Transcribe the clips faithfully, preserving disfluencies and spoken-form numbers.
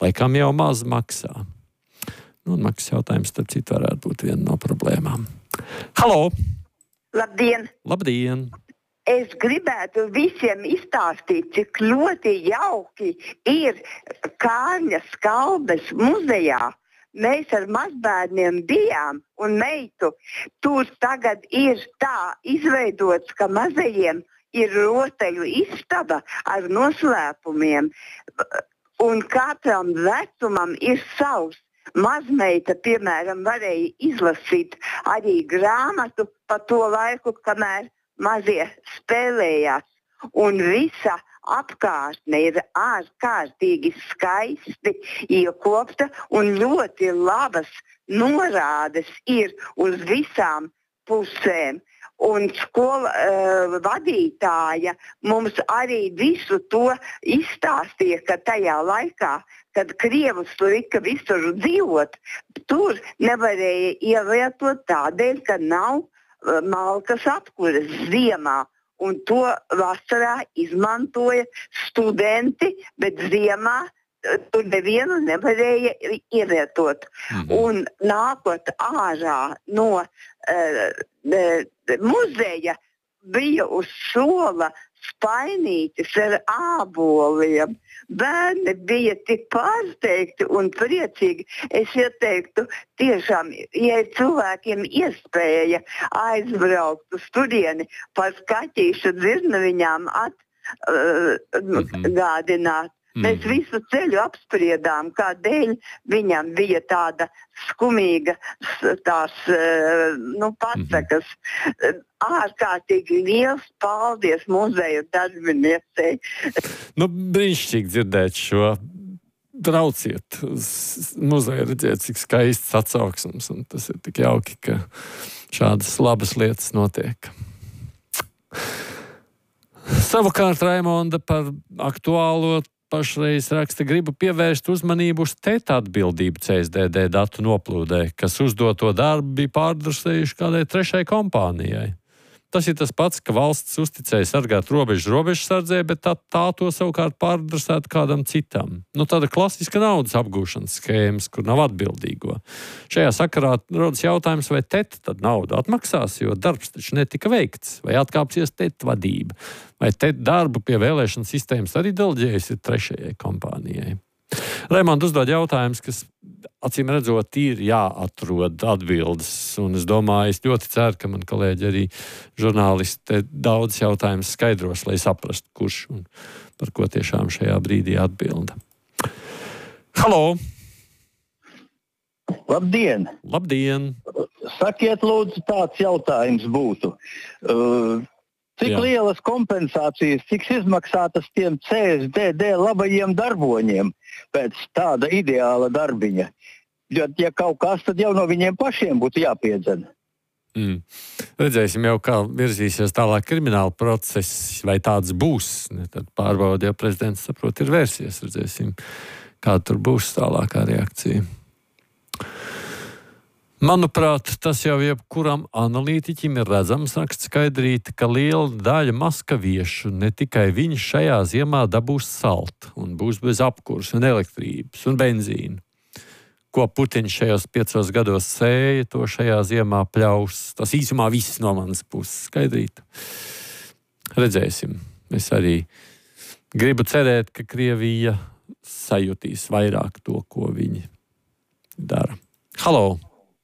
laikam jau maz maksā. Nu, un maksas jautājums, starp citu, varētu būt viena no problēmām. Halo! Labdien! Labdien! Es gribētu visiem izstāstīt, cik ļoti jauki ir Kārļa Skalbes muzejā. Mēs ar mazbērniem bijām un meitu. Tur tagad ir tā izveidots, ka mazajiem ir rotaļu istaba ar noslēpumiem. Un katram vecumam ir savs. Mazmeita, piemēram, varēja izlasīt arī grāmatu pa to laiku, kamēr mazie spēlējās. Un visa apkārtne ir ārkārtīgi skaisti iekopta un ļoti labas norādes ir uz visām pusēm. Un skola uh, vadītāja mums arī visu to izstāstīja, ka tajā laikā, kad Krievus lika visur dzīvot, tur nevarēja ievietot tādēļ, ka nav uh, malkas apkures ziemā. Un to vasarā izmantoja studenti, bet ziemā tur nevienu nevarēja ievietot. Mhm. Un nākot ārā no uh, muzeja bija uz sola spainītis ar āboliem. Bērni bija tik pārsteigti un priecīgi. Es ieteiktu tiešām, ja ir cilvēkiem iespēja aizbraukt uz turieni, par skatīšu dzirnaviņām atgādināt. Uh, mm. Mēs visu ceļu apspriedām, kādēļ viņam bija tāda skumīga tās, nu, pasakas. Mm. Ārkārtīgi liels paldies muzeja darbiniecei. Nu, brīnišķīgi dzirdēt šo. Brauciet uz muzeju, redziet, cik skaists atsauksmes, un tas ir tik jauki, ka šādas labas lietas notiek. Savukārt Raimonda par aktuālo pašreiz raksta, gribu pievērst uzmanību uz tēta atbildību C S D D datu noplūdē, kas uzdoto darbu bija pārdrusējuši kādai trešai kompānijai. Tas ir tas pats, ka valsts uzticēja sargāt robežu robežsardzē, bet tā, tā to savukārt pārdrusētu kādam citam. Nu, tāda klasiska naudas apgūšanas schēmas, kur nav atbildīgo. Šajā sakarā rodas jautājums, vai teta tad naudu atmaksās, jo darbs taču netika veikts, vai atkāpsies teta vadība, vai teta darbu pie vēlēšana sistēmas arī deleģējusi trešajai kompānijai. Raimonda uzdod jautājums, kas acīm redzot ir jāatrod atbildes, un es domāju, es ļoti ceru, ka man kolēģi arī žurnālisti daudz jautājumus skaidros, lai saprastu, kurš un par ko tiešām šajā brīdī atbilda. Halo! Labdien! Labdien! Sakiet, lūdzu, tāds jautājums būtu. Uh, Cik Jā. lielas kompensācijas tiks izmaksātas tiem C S D D labajiem darboņiem pēc tāda ideāla darbiņa? Jo, ja kaut kas, tad jau no viņiem pašiem būtu jāpiedzen. Mm. Redzēsim jau, kā virzīsies tālāk krimināla process, vai tāds būs. Ne, tad pārbauda, ja prezidents saprot, ir vērsies. Redzēsim, kā tur būs tālākā reakcija. Manuprāt, tas jau jebkuram analītiķim ir redzams, raksts Skaidrīte, ka liela daļa maskaviešu, ne tikai viņi šajā ziemā dabūs saltu un būs bez apkurs un elektrības un benzīna. Ko Putiņš šajos piecos gados sēja, to šajā ziemā pļaus. Tas īsumā viss no manas puses. Skaidrīte. Redzēsim. Es arī gribu cerēt, ka Krievija sajutīs vairāk to, ko viņi dara. Halo!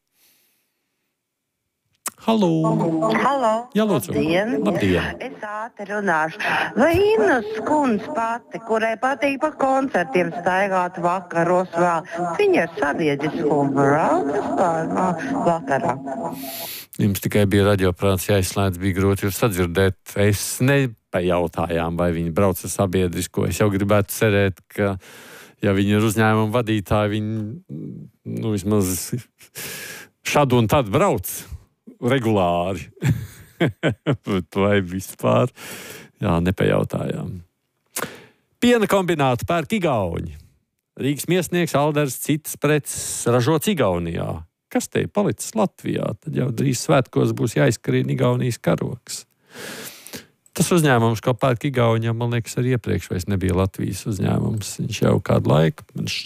Halo! Halo! Jā, lūdzu. Labdien! Labdien. Es ātri runāšu. Vai Inna Skundz pati, kurai patīk pa koncertiem staigāt vakaros vēl, viņa ir sabiedris humorāls vispār vakarā? Jums tikai bija radioprāts jāizslēdz, bija grūti jūs sadzirdēt. Es nepajautājām, vai viņi brauc ar sabiedrisko. Es jau gribētu cerēt, ka, ja viņi ir uzņēmuma vadītāji, viņi, nu, vismaz šad un tad brauc. Regulāri. Vai vispār? Jā, nepajautājām. Piena kombinātu pērk igauņi. Rīgas miesnieks Alders citas preces ražots Igaunijā. Kas te ir palicis Latvijā? Tad jau drīz svētkos būs jāizkarina Igaunijas karoks. Tas uzņēmums, ko pērk igauņi, man liekas, arī iepriekš vairs nebija Latvijas uzņēmums. Viņš jau kādu laiku, man